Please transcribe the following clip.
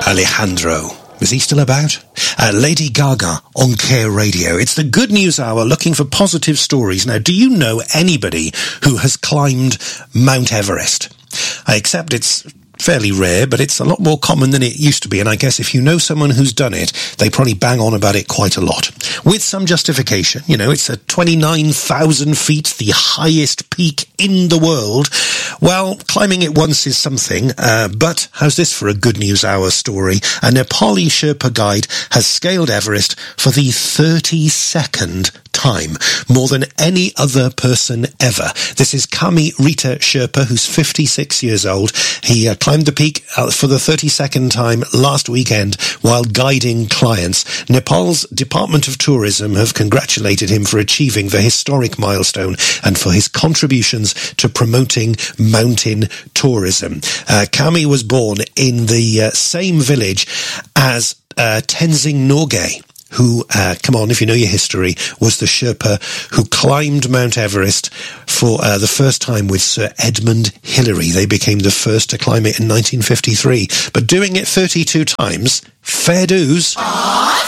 Alejandro. Is he still about? Lady Gaga on Care Radio. It's the Good News Hour looking for positive stories. Now, do you know anybody who has climbed Mount Everest? I accept it's fairly rare, but it's a lot more common than it used to be, and I guess if you know someone who's done it, they probably bang on about it quite a lot. With some justification. You know, it's at 29,000 feet, the highest peak in the world. Well, climbing it once is something, but how's this for a Good News Hour story? A Nepali Sherpa guide has scaled Everest for the 32nd time, more than any other person ever. This is Kami Rita Sherpa, who's 56 years old. He climbed the peak for the 32nd time last weekend while guiding clients. Nepal's Department of Tourism have congratulated him for achieving the historic milestone and for his contributions to promoting mountain tourism. Kami was born in the same village as Tenzing Norgay, who, come on, if you know your history, was the Sherpa who climbed Mount Everest for the first time with Sir Edmund Hillary. They became the first to climb it in 1953. But doing it 32 times, fair dues.